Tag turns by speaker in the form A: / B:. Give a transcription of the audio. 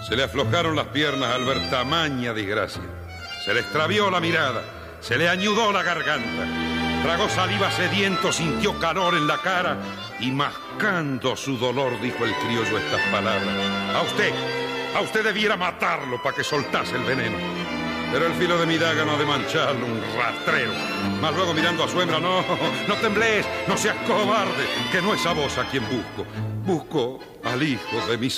A: Se le aflojaron las piernas al ver tamaña desgracia. Se le extravió la mirada, se le añudó la garganta. Tragó saliva sediento, sintió calor en la cara y mascando su dolor dijo el criollo estas palabras. A usted debiera matarlo para que soltase el veneno. Pero el filo de mi daga no ha de mancharlo, un rastrero. Mas luego mirando a su hembra, no temblés, no seas cobarde, que no es a vos a quien busco. Busco al hijo de mi